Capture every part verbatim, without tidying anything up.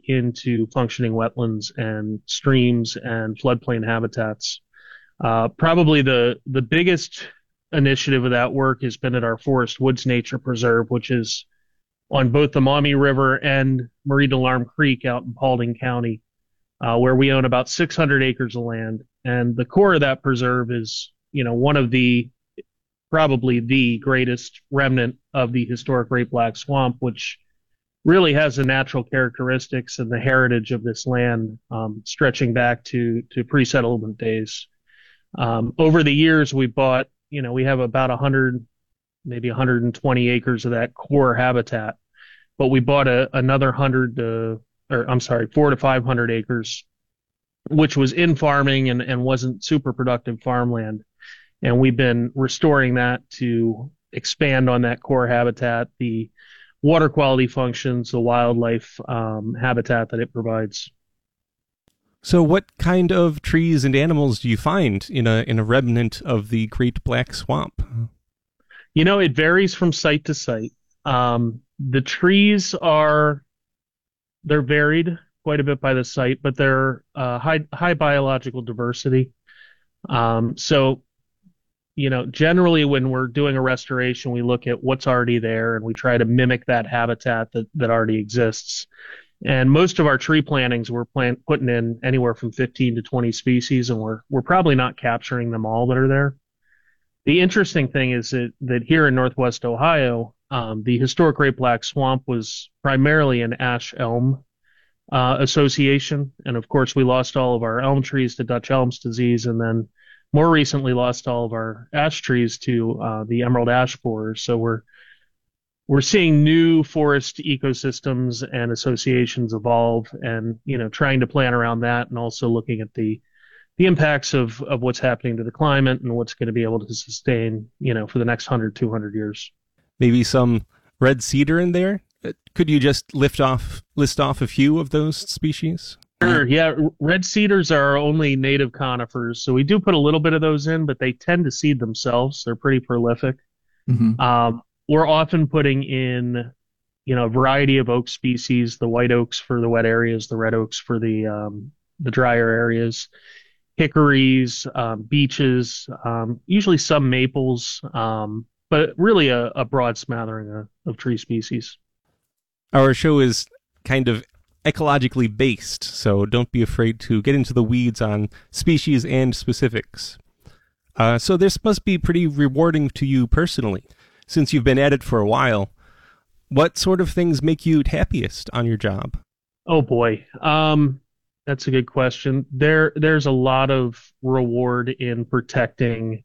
into functioning wetlands and streams and floodplain habitats. Uh, probably the the biggest initiative of that work has been at our Forest Woods Nature Preserve, which is on both the Maumee River and Marie Delarme Creek out in Paulding County, uh, where we own about six hundred acres of land. And the core of that preserve is, you know, one of the, probably the greatest remnant of the historic Great Black Swamp, which really has the natural characteristics and the heritage of this land, um, stretching back to, to pre-settlement days. Um, over the years, we bought, you know, we have about one hundred, maybe one hundred twenty acres of that core habitat, but we bought a, another one hundred, uh, or I'm sorry, four to five hundred acres, which was in farming and, and wasn't super productive farmland. And we've been restoring that to expand on that core habitat, the water quality functions, the wildlife um, habitat that it provides. So what kind of trees and animals do you find in a in a remnant of the Great Black Swamp? You know, it varies from site to site. Um, the trees are, they're varied quite a bit by the site, but they're uh, high, high biological diversity. Um, so, you know, generally when we're doing a restoration, we look at what's already there and we try to mimic that habitat that, that already exists. And most of our tree plantings, we're plant, putting in anywhere from fifteen to twenty species, and we're we're probably not capturing them all that are there. The interesting thing is that, that here in Northwest Ohio, um, the historic Great Black Swamp was primarily an ash-elm uh, association. And of course, we lost all of our elm trees to Dutch elms disease, and then more recently lost all of our ash trees to uh, the emerald ash borer. So we're we're seeing new forest ecosystems and associations evolve, and you know, trying to plan around that, and also looking at the the impacts of of what's happening to the climate and what's going to be able to sustain, you know, for the next one hundred, two hundred years. Maybe some red cedar in there? Could you just lift off list off a few of those species? Sure, yeah. Red cedars are our only native conifers, so we do put a little bit of those in, but they tend to seed themselves. They're pretty prolific. Mm-hmm. Um, we're often putting in, you know, a variety of oak species, the white oaks for the wet areas, the red oaks for the um, the drier areas, hickories, um, beeches, um, usually some maples, um, but really a, a broad smattering of, of tree species. Our show is kind of ecologically based, so don't be afraid to get into the weeds on species and specifics. Uh, so this must be pretty rewarding to you personally, since you've been at it for a while. What sort of things make you happiest on your job? Oh boy, um, that's a good question. There, there's a lot of reward in protecting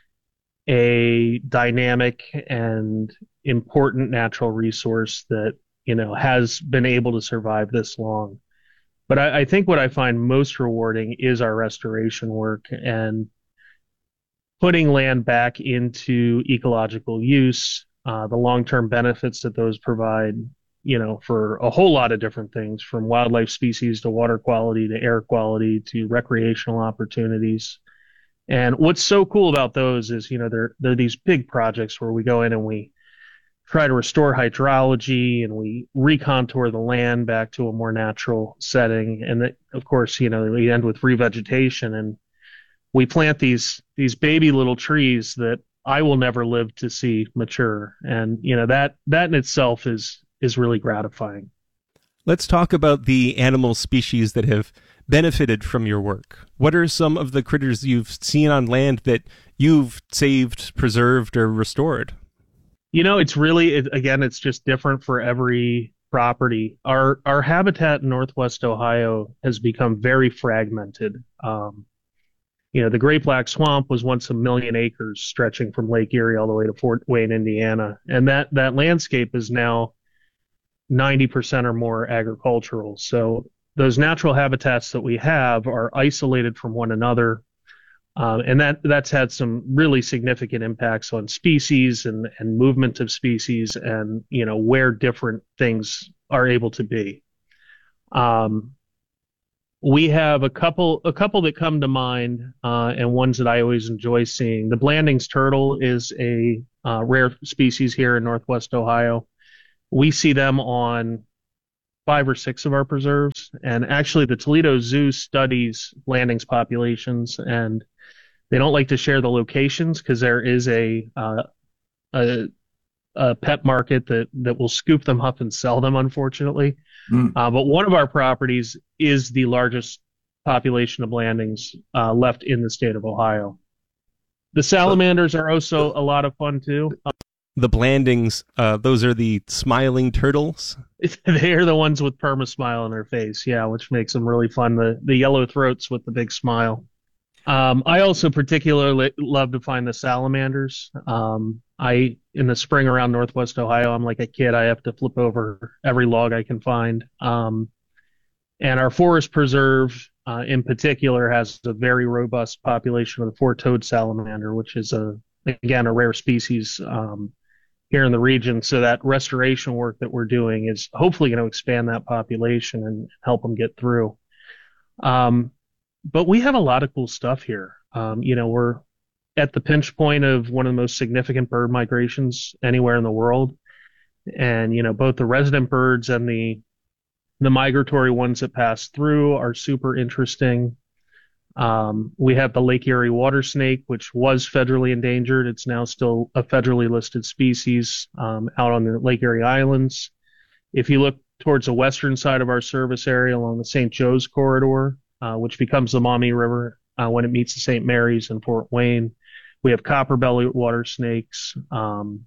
a dynamic and important natural resource that, you know, has been able to survive this long. But I, I think what I find most rewarding is our restoration work and putting land back into ecological use, uh, the long-term benefits that those provide, you know, for a whole lot of different things, from wildlife species to water quality to air quality to recreational opportunities. And what's so cool about those is, you know, they're, they're these big projects where we go in and we try to restore hydrology and we recontour the land back to a more natural setting. And that, of course, you know, we end with revegetation, and we plant these these baby little trees that I will never live to see mature. And, you know, that that in itself is is really gratifying. Let's talk about the animal species that have benefited from your work. What are some of the critters you've seen on land that you've saved, preserved, or restored? You know, it's really, it, again, it's just different for every property. Our our habitat in Northwest Ohio has become very fragmented. Um, you know, the Great Black Swamp was once a million acres stretching from Lake Erie all the way to Fort Wayne, Indiana. And that, that landscape is now ninety percent or more agricultural. So those natural habitats that we have are isolated from one another. Um, and that that's had some really significant impacts on species and, and movement of species and, you know, where different things are able to be. Um, we have a couple a couple that come to mind, uh, and ones that I always enjoy seeing. The Blandings turtle is a uh, rare species here in Northwest Ohio. We see them on five or six of our preserves. And actually, the Toledo Zoo studies landings populations, and they don't like to share the locations because there is a, uh, a a pet market that that will scoop them up and sell them, unfortunately. Mm. Uh, but one of our properties is the largest population of landings uh, left in the state of Ohio. The salamanders are also a lot of fun too. The Blandings, uh, those are the smiling turtles. They're the ones with perma-smile on their face, yeah, which makes them really fun. The the yellow throats with the big smile. Um, I also particularly love to find the salamanders. Um, I in the spring around Northwest Ohio, I'm like a kid. I have to flip over every log I can find. Um, and our forest preserve, uh, in particular, has a very robust population of the four-toed salamander, which is a again a rare species um, here in the region. So that restoration work that we're doing is hopefully going to expand that population and help them get through. Um, but we have a lot of cool stuff here. Um, you know, we're at the pinch point of one of the most significant bird migrations anywhere in the world. And, you know, both the resident birds and the the migratory ones that pass through are super interesting. Um, we have the Lake Erie water snake, which was federally endangered. It's now still a federally listed species um, out on the Lake Erie Islands. If you look towards the western side of our service area along the Saint Joe's corridor, uh, which becomes the Maumee River uh, when it meets the Saint Mary's and Fort Wayne, we have copper-bellied water snakes. Um,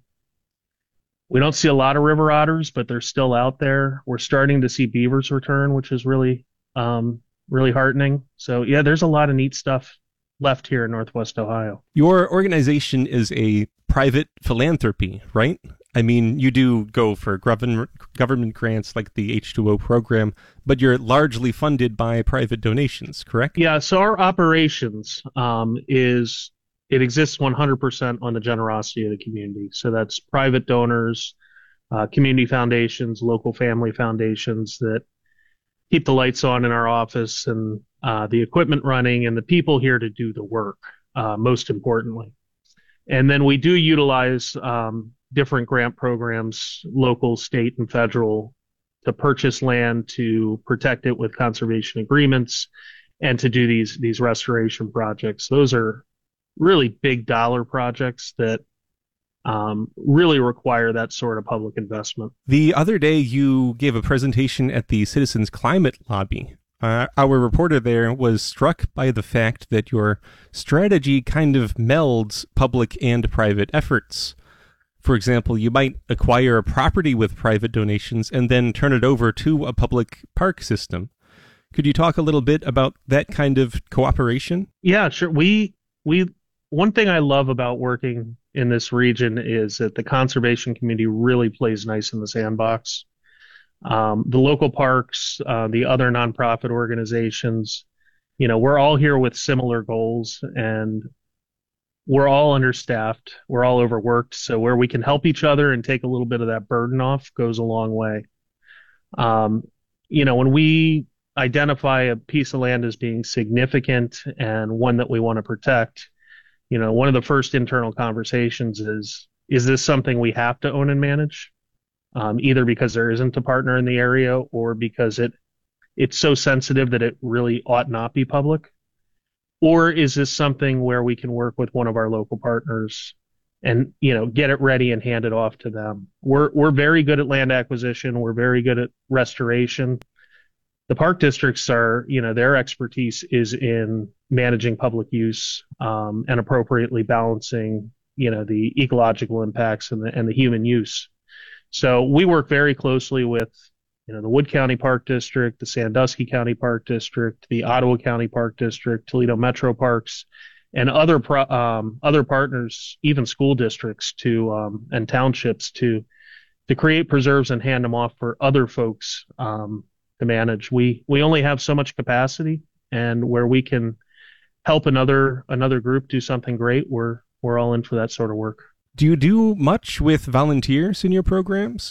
we don't see a lot of river otters, but they're still out there. We're starting to see beavers return, which is really um, really heartening. So yeah, there's a lot of neat stuff left here in Northwest Ohio. Your organization is a private philanthropy, right? I mean, you do go for government government grants like the H two O program, but you're largely funded by private donations, correct? Yeah, so our operations um, is, it exists one hundred percent on the generosity of the community. So that's private donors, uh, community foundations, local family foundations that keep the lights on in our office and uh, the equipment running and the people here to do the work, uh, most importantly. And then we do utilize um, different grant programs, local, state, and federal, to purchase land, to protect it with conservation agreements, and to do these these restoration projects. Those are really big dollar projects that um, really require that sort of public investment. The other day, you gave a presentation at the Citizens Climate Lobby. Uh, our reporter there was struck by the fact that your strategy kind of melds public and private efforts. For example, you might acquire a property with private donations and then turn it over to a public park system. Could you talk a little bit about that kind of cooperation? Yeah, sure. We we one thing I love about working in this region is that the conservation community really plays nice in the sandbox. Um, the local parks, uh, the other nonprofit organizations, you know, we're all here with similar goals, and we're all understaffed. We're all overworked. So where we can help each other and take a little bit of that burden off goes a long way. Um, you know, when we identify a piece of land as being significant and one that we want to protect, you know, one of the first internal conversations is, is this something we have to own and manage? Um, either because there isn't a partner in the area or because it it's so sensitive that it really ought not be public? Or is this something where we can work with one of our local partners and, you know, get it ready and hand it off to them? We're we're very good at land acquisition. We're very good at restoration. The park districts are, you know, their expertise is in managing public use um, and appropriately balancing, you know, the ecological impacts and the and the human use. So we work very closely with, you know, the Wood County Park District, the Sandusky County Park District, the Ottawa County Park District, Toledo Metro Parks, and other pro, um, other partners, even school districts to um, and townships to to create preserves and hand them off for other folks um, to manage. We we only have so much capacity, and where we can help another another group do something great, we're we're all in for that sort of work. Do you do much with volunteers in your programs?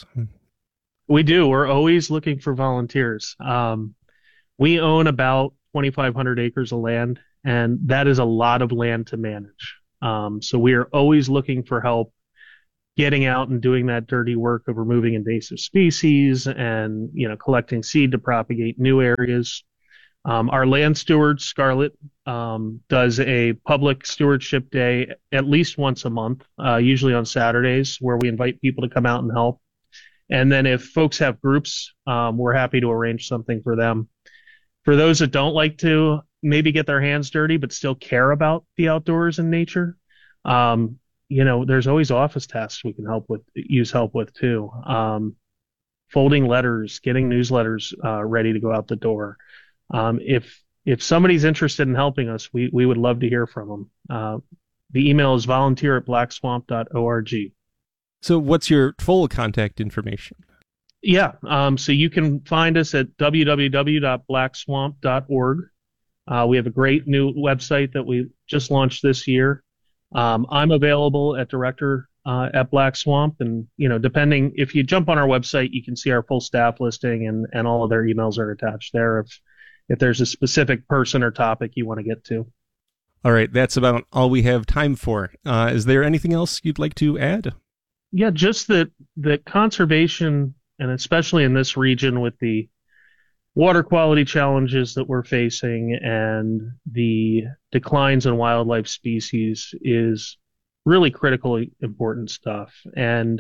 We do. We're always looking for volunteers. Um, we own about twenty-five hundred acres of land, and that is a lot of land to manage. Um, so we are always looking for help getting out and doing that dirty work of removing invasive species and, you know, collecting seed to propagate new areas. Um, our land steward, Scarlett, um, does a public stewardship day at least once a month, uh, usually on Saturdays, where we invite people to come out and help. And then if folks have groups, um, we're happy to arrange something for them. For those that don't like to maybe get their hands dirty, but still care about the outdoors and nature, um, you know, there's always office tasks we can help with, use help with too. Um, folding letters, getting newsletters uh, ready to go out the door. Um, if if somebody's interested in helping us, we we would love to hear from them. Uh, the email is volunteer at black swamp dot org. So, what's your full contact information? Yeah, um, so you can find us at w w w dot black swamp dot org. Uh, we have a great new website that we just launched this year. Um, I'm available at director uh, at Black Swamp, and you know, depending if you jump on our website, you can see our full staff listing, and and all of their emails are attached there. If if there's a specific person or topic you want to get to. All right, that's about all we have time for. Uh, is there anything else you'd like to add? Yeah, just that that conservation, and especially in this region with the water quality challenges that we're facing and the declines in wildlife species, is really critically important stuff. And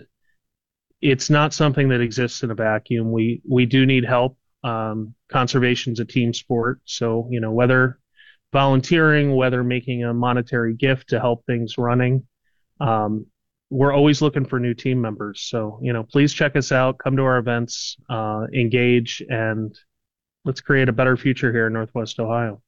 it's not something that exists in a vacuum. We we do need help. Um, conservation's a team sport. So, you know, whether volunteering, whether making a monetary gift to help things running, um, we're always looking for new team members. So, you know, please check us out, come to our events, uh, engage, and let's create a better future here in Northwest Ohio.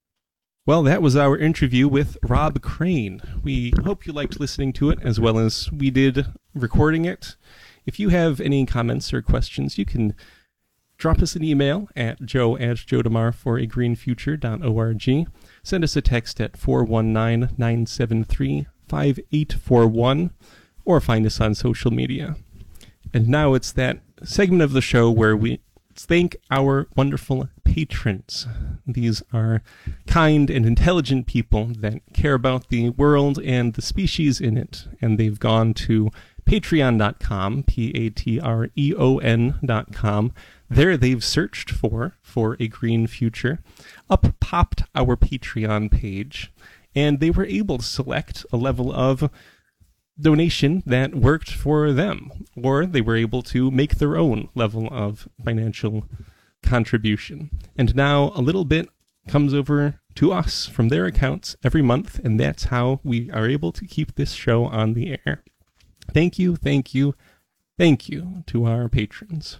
Well, that was our interview with Rob Crane. We hope you liked listening to it as well as we did recording it. If you have any comments or questions, you can drop us an email at joe at joe demar for a green future dot org. Send us a text at four one nine, nine seven three, five eight four one or find us on social media. And now it's that segment of the show where we thank our wonderful patrons. These are kind and intelligent people that care about the world and the species in it, and they've gone to patreon dot com, P A T R E O N dot com. There they've searched for For a Green Future. Up popped our Patreon page, and they were able to select a level of donation that worked for them, or they were able to make their own level of financial contribution. And now a little bit comes over to us from their accounts every month, and that's how we are able to keep this show on the air. Thank you, thank you, thank you to our patrons.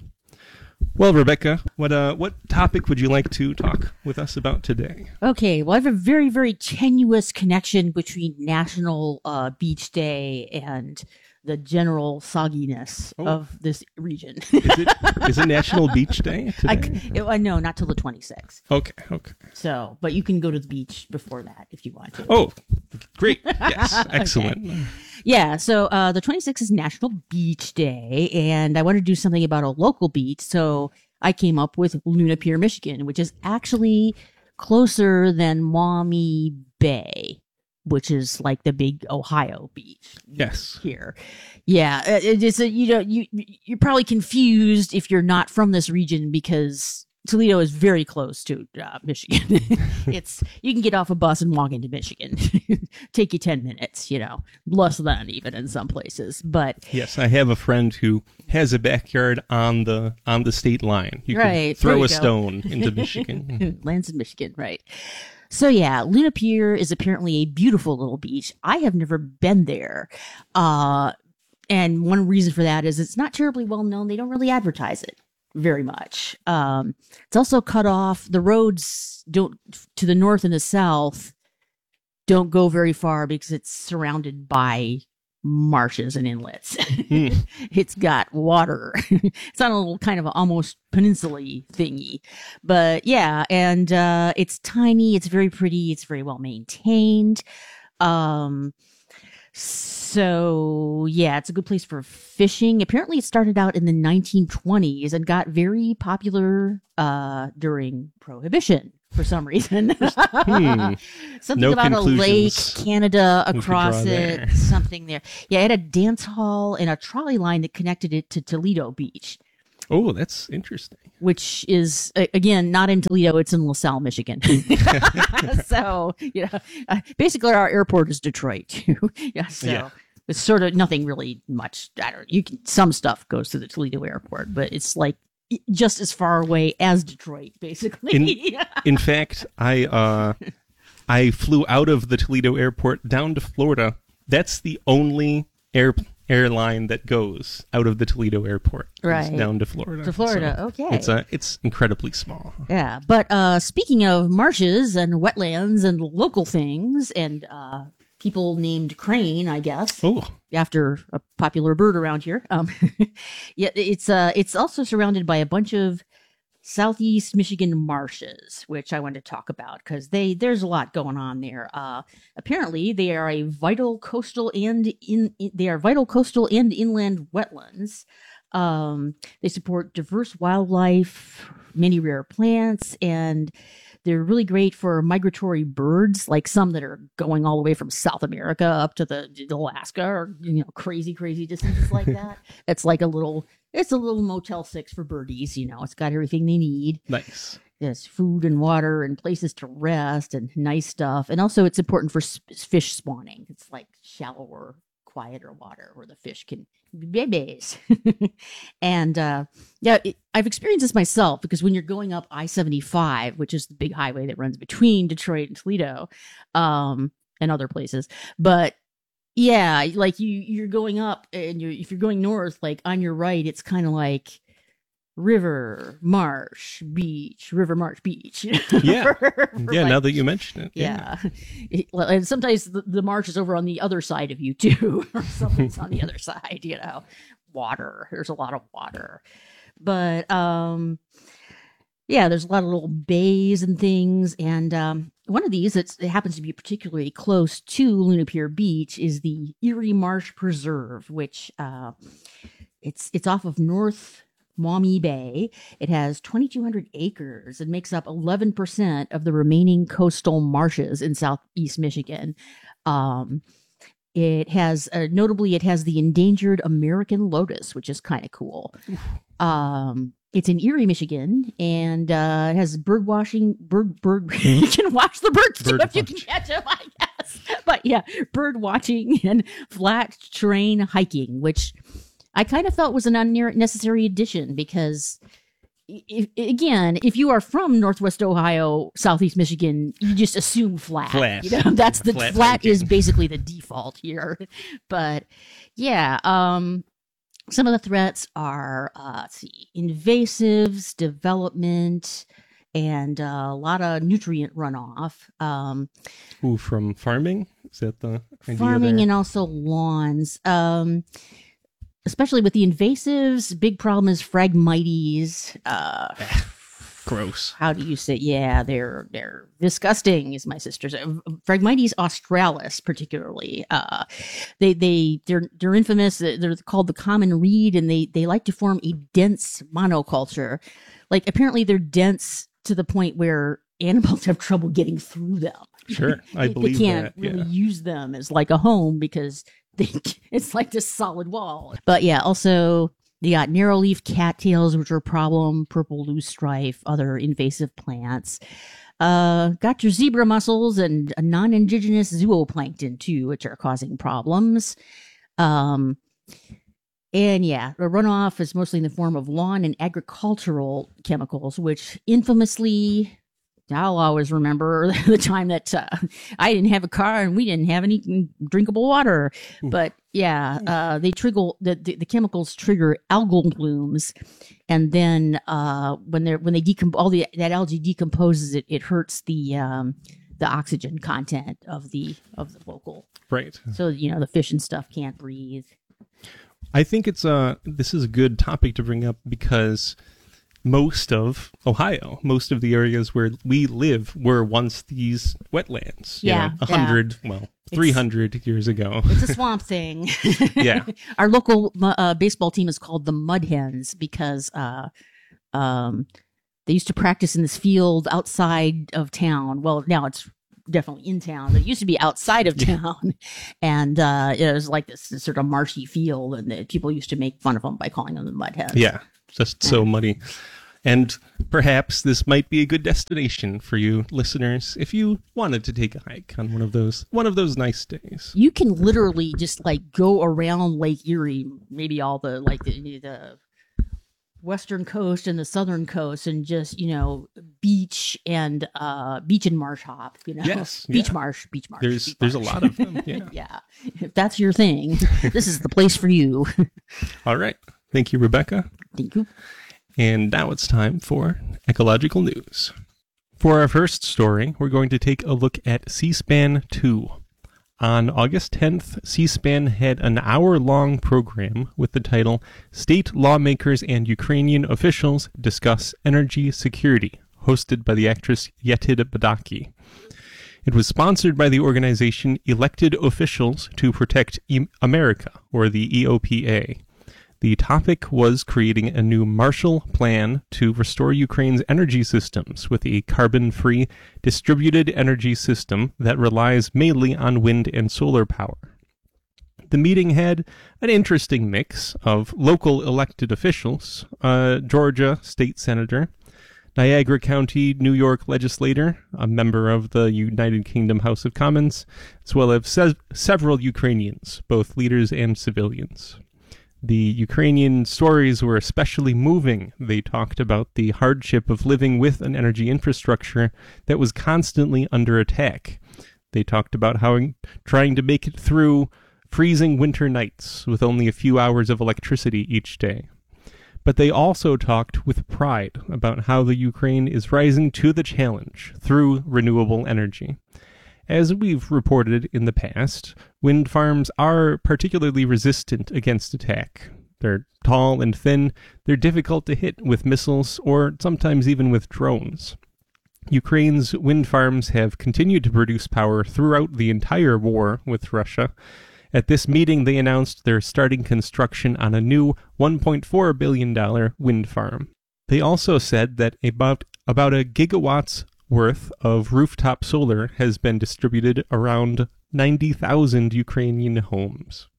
Well, Rebecca, what uh, what topic would you like to talk with us about today? Okay, well, I have a very, very tenuous connection between National uh, Beach Day and the general sogginess oh. of this region. Is it is it National Beach Day today? I, it, no, not till the twenty-sixth. Okay, okay. So, but you can go to the beach before that if you want to. Oh, great. Yes, excellent. Okay. Yeah, so uh, the twenty-sixth is National Beach Day, and I wanted to do something about a local beach, so I came up with Luna Pier, Michigan, which is actually closer than Maumee Bay, which is like the big Ohio beach. Yes. Here. Yeah. It, it's a, you know, you, you're probably confused if you're not from this region because Toledo is very close to uh, Michigan. It's, you can get off a bus and walk into Michigan. Take you ten minutes, you know, less than even in some places. But yes, I have a friend who has a backyard on the, on the state line. You right, can throw a go. stone into Michigan. Lands in Michigan. Right. So yeah, Luna Pier is apparently a beautiful little beach. I have never been there. Uh, and one reason for that is it's not terribly well known. They don't really advertise it very much. Um, it's also cut off. The roads don't to the north and the south don't go very far because it's surrounded by marshes and inlets. Hmm. It's got water. It's on a little kind of a almost peninsula-y thingy. But yeah, and uh, it's tiny. It's very pretty. It's very well maintained. Um, so yeah, it's a good place for fishing. Apparently it started out in the nineteen twenties and got very popular uh, during Prohibition. for some reason. Hmm. Something No about a lake, conclusions Canada we could across draw it, there. something there. Yeah, it had a dance hall and a trolley line that connected it to Toledo Beach, Oh, that's interesting. which is, a- again, not in Toledo. It's in LaSalle, Michigan. So, you know, uh, basically our airport is Detroit, too. Yeah, so Yeah. it's sort of nothing really much. I don't you can, some stuff goes to the Toledo airport, but it's like just as far away as Detroit, basically. In- In fact, I uh, I flew out of the Toledo airport down to Florida. That's the only air airline that goes out of the Toledo airport, is Right. down to Florida. To Florida, So okay. It's uh, it's incredibly small. Yeah, but uh, speaking of marshes and wetlands and local things and uh, people named Crane, I guess, Oh, after a popular bird around here. Um, yeah, it's uh, it's also surrounded by a bunch of Southeast Michigan marshes, which I want to talk about because they there's a lot going on there. Uh, apparently, they are a vital coastal and in, in they are vital coastal and inland wetlands. Um, they support diverse wildlife, many rare plants, and they're really great for migratory birds, like some that are going all the way from South America up to the Alaska, or you know, crazy, crazy distances like that. It's like a little, it's a little Motel Six for birdies. You know, it's got everything they need. nice. There's food and water and places to rest and nice stuff. And also, it's important for sp- fish spawning. It's like shallower, quieter water where the fish can be babies. And uh, yeah, it, I've experienced this myself because when you're going up I seventy-five, which is the big highway that runs between Detroit and Toledo, um, and other places, but yeah, like you, you're going up and you're, if you're going north, like on your right, it's kind of like river, marsh, beach, river, marsh, beach. you know, Yeah. for- for Yeah, like- now that you mention it. yeah. It- well, and sometimes the, the marsh is over on the other side of you too, or something's on the other side, you know. Water. There's a lot of water. But um yeah, there's a lot of little bays and things. And um one of these that's, it happens to be particularly close to Luna Pier Beach is the Erie Marsh Preserve, which uh it's it's off of North Maumee Bay. It has twenty-two hundred acres and makes up eleven percent of the remaining coastal marshes in southeast Michigan. Um, it has, uh, notably, it has the endangered American lotus, which is kind of cool. Um, it's in Erie, Michigan, and uh, it has bird watching, bird, bird, you can watch the birds too Bird if you can catch them, I guess. But yeah, bird watching and flat terrain hiking, which I kind of felt was an unnecessary addition because, if, again, if you are from Northwest Ohio, Southeast Michigan, you just assume flat. Flat. You know, that's the Flat flat, is hiking. basically the default here. But yeah, um, some of the threats are, uh, let's see, invasives, development, and uh, a lot of nutrient runoff. Um, Ooh, from farming? Is that the idea farming there? and also lawns. Um, especially with the invasives, big problem is Phragmites. Uh, Gross. how do you say? Yeah, they're they're disgusting. Is my sister's Phragmites australis particularly? Uh, they they they're they're infamous. They're called the common reed, and they they like to form a dense monoculture. Like apparently they're dense to the point where animals have trouble getting through them. Sure, I they, believe they can't that. really Yeah. use them as like a home because they, it's like this solid wall. But yeah, also you got narrow leaf cattails, which are a problem, purple loosestrife, other invasive plants. Uh, got your zebra mussels and a non-indigenous zooplankton too, which are causing problems. Um, and yeah, the runoff is mostly in the form of lawn and agricultural chemicals, which infamously, I'll always remember the time that uh, I didn't have a car and we didn't have any drinkable water. Ooh. But yeah, uh, they trigger the, the the chemicals trigger algal blooms, and then uh, when they're when they decompose, all the that algae decomposes, it it hurts the um, the oxygen content of the of the local. Right. So you know the fish and stuff can't breathe. I think it's a this is a good topic to bring up because most of Ohio, most of the areas where we live were once these wetlands. you Yeah, know, a yeah. hundred, well, three hundred years ago. It's a swamp thing. Yeah. Our local uh, baseball team is called the Mud Hens because uh, um, They used to practice in this field outside of town. Well, now it's definitely in town. It used to be outside of town, and uh, it was like this, this sort of marshy field, and the, people used to make fun of them by calling them the Mudheads. Yeah, just so muddy. And perhaps this might be a good destination for you listeners if you wanted to take a hike on one of those one of those nice days. You can literally just like go around Lake Erie, maybe all the like the, the western coast and the southern coast, and just, you know, beach and uh beach and marsh hop, you know. Yes, beach yeah. marsh, beach marsh. There's beach there's marsh. a lot of them. Yeah. Yeah. If that's your thing, this is the place for you. All right. Thank you, Rebecca. Thank you. And now it's time for ecological news. For our first story, we're going to take a look at C-SPAN two. On August tenth, C-SPAN had an hour-long program with the title State Lawmakers and Ukrainian Officials Discuss Energy Security, hosted by the actress Yetid Badaki. It was sponsored by the organization Elected Officials to Protect e- America, or the E O P A. The topic was creating a new Marshall Plan to restore Ukraine's energy systems with a carbon-free, distributed energy system that relies mainly on wind and solar power. The meeting had an interesting mix of local elected officials, a Georgia state senator, Niagara County, New York legislator, a member of the United Kingdom House of Commons, as well as se- several Ukrainians, both leaders and civilians. The Ukrainian stories were especially moving. They talked about the hardship of living with an energy infrastructure that was constantly under attack. They talked about how trying to make it through freezing winter nights with only a few hours of electricity each day. But they also talked with pride about how the Ukraine is rising to the challenge through renewable energy. As we've reported in the past, wind farms are particularly resistant against attack. They're tall and thin, they're difficult to hit with missiles or sometimes even with drones. Ukraine's wind farms have continued to produce power throughout the entire war with Russia. At this meeting, they announced they're starting construction on a new one point four billion dollars wind farm. They also said that about, about a gigawatt's worth of rooftop solar has been distributed around ninety thousand Ukrainian homes.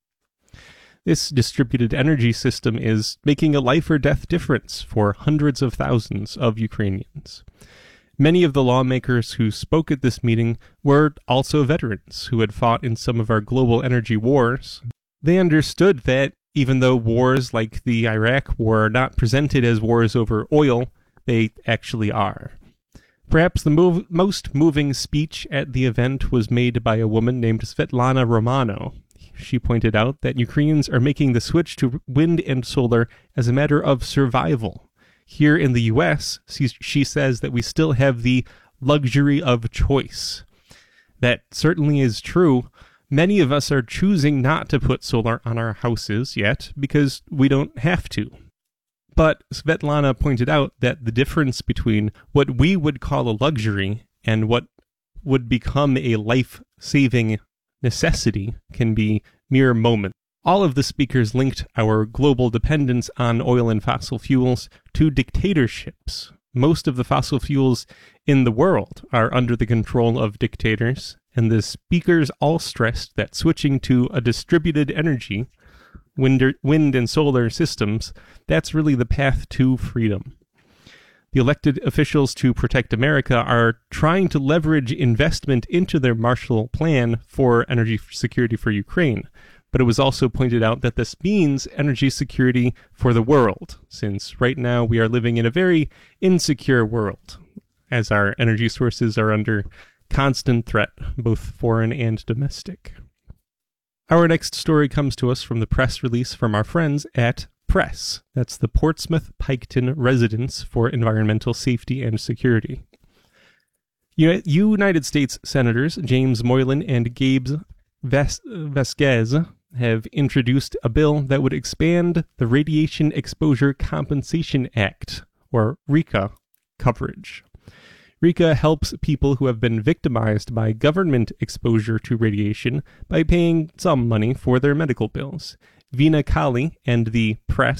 This distributed energy system is making a life or death difference for hundreds of thousands of Ukrainians. Many of the lawmakers who spoke at this meeting were also veterans who had fought in some of our global energy wars. They understood that even though wars like the Iraq War are not presented as wars over oil, they actually are. Perhaps the move, most moving speech at the event was made by a woman named Svetlana Romano. She pointed out that Ukrainians are making the switch to wind and solar as a matter of survival. Here in the U S, she, she says that we still have the luxury of choice. That certainly is true. Many of us are choosing not to put solar on our houses yet because we don't have to. But Svetlana pointed out that the difference between what we would call a luxury and what would become a life-saving necessity can be mere moments. All of the speakers linked our global dependence on oil and fossil fuels to dictatorships. Most of the fossil fuels in the world are under the control of dictators, and the speakers all stressed that switching to a distributed energy, wind, wind and solar systems, that's really the path to freedom. The elected officials to protect America are trying to leverage investment into their Marshall Plan for energy security for Ukraine. But it was also pointed out that this means energy security for the world, since right now we are living in a very insecure world, as our energy sources are under constant threat, both foreign and domestic. Our next story comes to us from the press release from our friends at PRESS. That's the Portsmouth Piketon Residence for Environmental Safety and Security. United States Senators James Moylan and Gabe Ves- Vasquez have introduced a bill that would expand the Radiation Exposure Compensation Act, or RECA, coverage. RECA helps people who have been victimized by government exposure to radiation by paying some money for their medical bills. Veena Kali and the press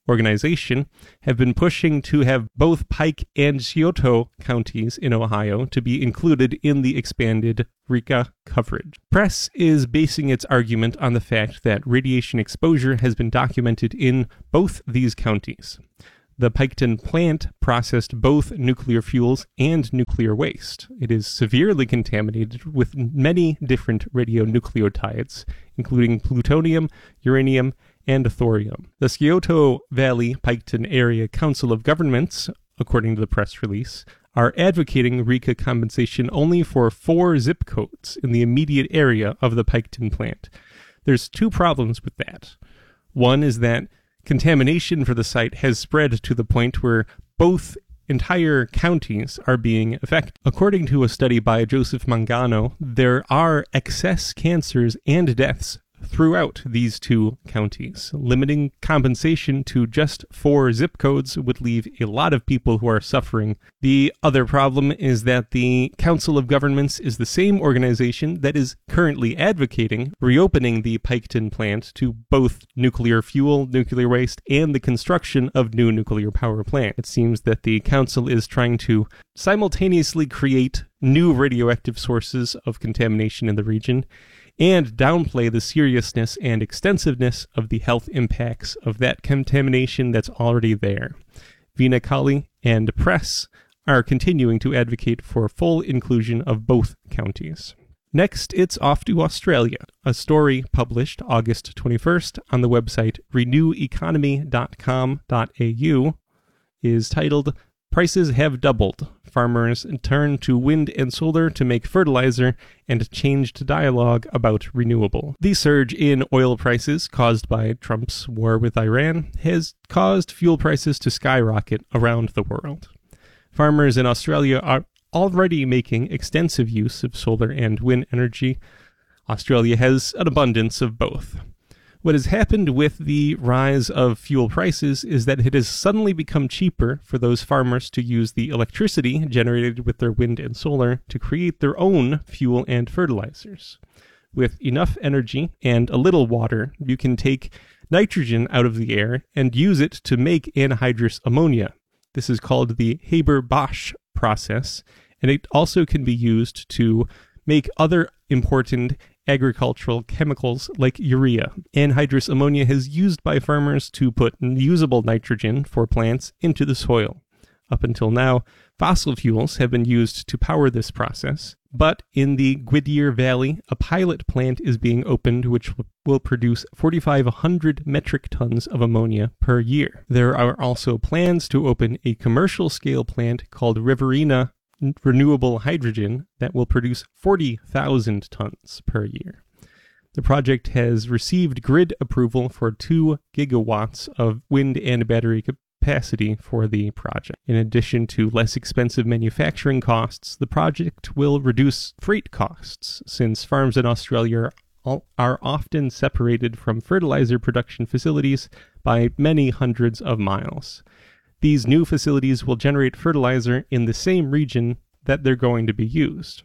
organization, have been pushing to have both Pike and Scioto counties in Ohio to be included in the expanded RECA coverage. Press is basing its argument on the fact that radiation exposure has been documented in both these counties. The Piketon plant processed both nuclear fuels and nuclear waste. It is severely contaminated with many different radionucleotides, including plutonium, uranium, and thorium. The Scioto Valley Piketon Area Council of Governments, according to the press release, are advocating RECA compensation only for four zip codes in the immediate area of the Piketon plant. There's two problems with that. One is that contamination for the site has spread to the point where both entire counties are being affected. According to a study by Joseph Mangano, there are excess cancers and deaths throughout these two counties. Limiting compensation to just four zip codes would leave a lot of people who are suffering. The other problem is that the Council of Governments is the same organization that is currently advocating reopening the Piketon plant to both nuclear fuel, nuclear waste, and the construction of new nuclear power plant. It seems that the council is trying to simultaneously create new radioactive sources of contamination in the region and downplay the seriousness and extensiveness of the health impacts of that contamination that's already there. Veena Kali and Press are continuing to advocate for full inclusion of both counties. Next, it's off to Australia. A story published August twenty-first on the website renew economy dot com dot a u is titled "Prices Have Doubled. Farmers Turn to Wind and Solar to Make Fertilizer and Changed Dialogue About Renewable." The surge in oil prices caused by Trump's war with Iran has caused fuel prices to skyrocket around the world. Farmers in Australia are already making extensive use of solar and wind energy. Australia has an abundance of both. What has happened with the rise of fuel prices is that it has suddenly become cheaper for those farmers to use the electricity generated with their wind and solar to create their own fuel and fertilizers. With enough energy and a little water, you can take nitrogen out of the air and use it to make anhydrous ammonia. This is called the Haber-Bosch process, and it also can be used to make other important agricultural chemicals like urea. Anhydrous ammonia is used by farmers to put usable nitrogen for plants into the soil. Up until now, fossil fuels have been used to power this process, but in the Gwydir Valley, a pilot plant is being opened which will produce four thousand five hundred metric tons of ammonia per year. There are also plans to open a commercial-scale plant called Riverina Renewable Hydrogen that will produce forty thousand tons per year. The project has received grid approval for two gigawatts of wind and battery capacity for the project. In addition to less expensive manufacturing costs, the project will reduce freight costs, since farms in Australia are often separated from fertilizer production facilities by many hundreds of miles. These new facilities will generate fertilizer in the same region that they're going to be used.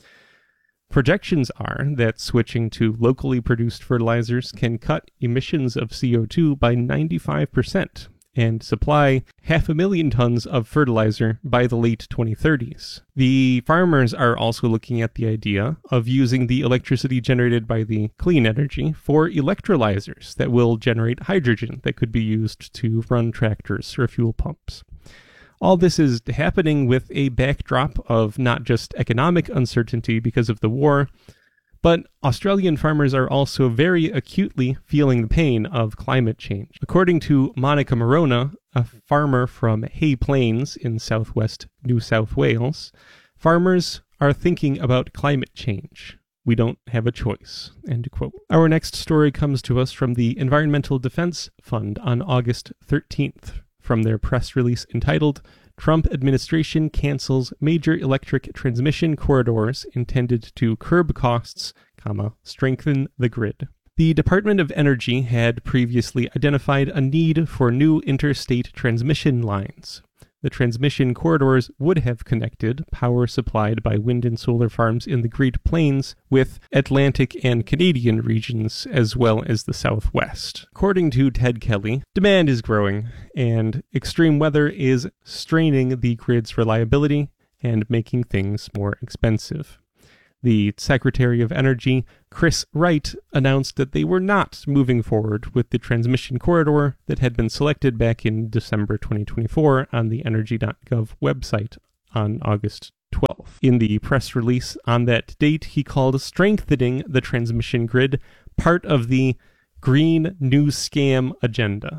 Projections are that switching to locally produced fertilizers can cut emissions of C O two by ninety-five percent and supply half a million tons of fertilizer by the late twenty thirties. The farmers are also looking at the idea of using the electricity generated by the clean energy for electrolyzers that will generate hydrogen that could be used to run tractors or fuel pumps. All this is happening with a backdrop of not just economic uncertainty because of the war, but Australian farmers are also very acutely feeling the pain of climate change. According to Monica Morona, a farmer from Hay Plains in southwest New South Wales, farmers are thinking about climate change. We don't have a choice. End quote. Our next story comes to us from the Environmental Defense Fund on August thirteenth. From their press release entitled, "Trump Administration Cancels Major Electric Transmission Corridors Intended to Curb Costs, comma, Strengthen the Grid." The Department of Energy had previously identified a need for new interstate transmission lines. The transmission corridors would have connected power supplied by wind and solar farms in the Great Plains with Atlantic and Canadian regions, as well as the Southwest. According to Ted Kelly, demand is growing, and extreme weather is straining the grid's reliability and making things more expensive. The Secretary of Energy, Chris Wright, announced that they were not moving forward with the transmission corridor that had been selected back in December twenty twenty-four on the energy dot gov website on August twelfth. In the press release on that date, he called strengthening the transmission grid part of the Green New Scam agenda.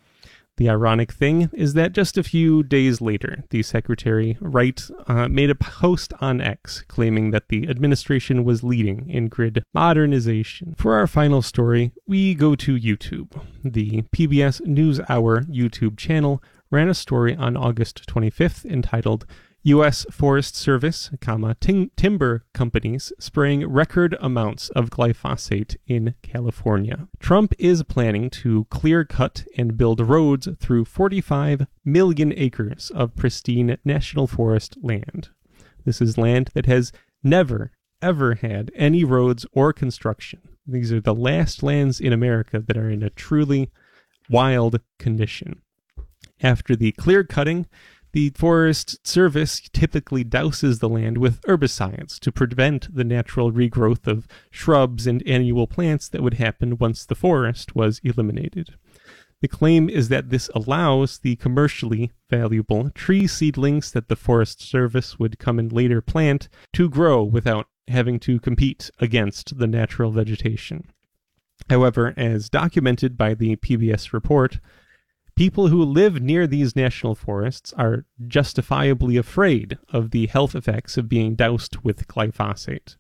The ironic thing is that just a few days later, the Secretary Wright uh, made a post on X claiming that the administration was leading in grid modernization. For our final story, we go to YouTube. The P B S NewsHour YouTube channel ran a story on August twenty-fifth entitled U S Forest Service, comma, tim- timber companies spraying record amounts of glyphosate in California. Trump is planning to clear cut and build roads through forty-five million acres of pristine national forest land. This is land that has never, ever had any roads or construction. These are the last lands in America that are in a truly wild condition. After the clear cutting, the Forest Service typically douses the land with herbicides to prevent the natural regrowth of shrubs and annual plants that would happen once the forest was eliminated. The claim is that this allows the commercially valuable tree seedlings that the Forest Service would come and later plant to grow without having to compete against the natural vegetation. However, as documented by the P B S report, people who live near these national forests are justifiably afraid of the health effects of being doused with glyphosate.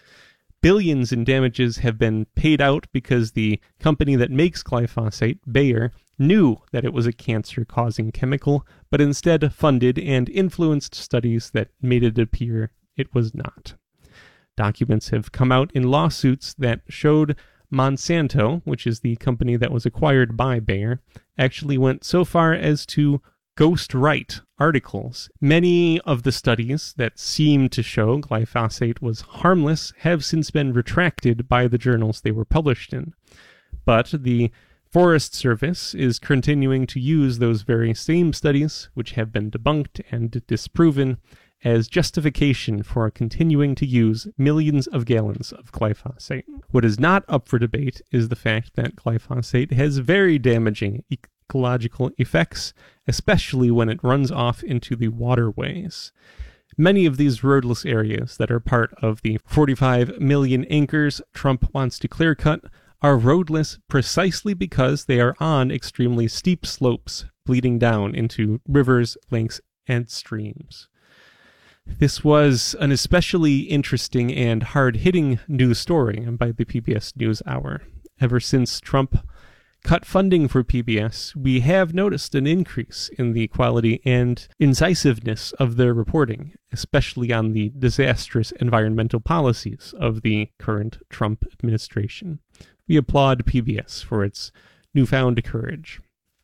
Billions in damages have been paid out because the company that makes glyphosate, Bayer, knew that it was a cancer-causing chemical, but instead funded and influenced studies that made it appear it was not. Documents have come out in lawsuits that showed Monsanto, which is the company that was acquired by Bayer, actually went so far as to ghostwrite articles. Many of the studies that seemed to show glyphosate was harmless have since been retracted by the journals they were published in. But the Forest Service is continuing to use those very same studies, which have been debunked and disproven, as justification for continuing to use millions of gallons of glyphosate. What is not up for debate is the fact that glyphosate has very damaging ecological effects, especially when it runs off into the waterways. Many of these roadless areas that are part of the forty-five million acres Trump wants to clear cut are roadless precisely because they are on extremely steep slopes, bleeding down into rivers, lakes, and streams. This was an especially interesting and hard-hitting news story by the P B S NewsHour. Ever since Trump cut funding for P B S, we have noticed an increase in the quality and incisiveness of their reporting, especially on the disastrous environmental policies of the current Trump administration. We applaud P B S for its newfound courage.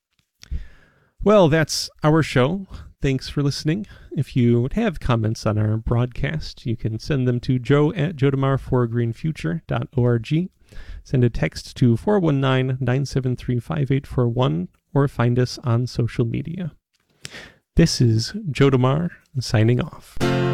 Well, that's our show. Thanks for listening. If you have comments on our broadcast, you can send them to joe at jodamar for green future dot org. Send a text to four one nine, nine seven three, five eight four one or find us on social media. This is Joe DeMar signing off.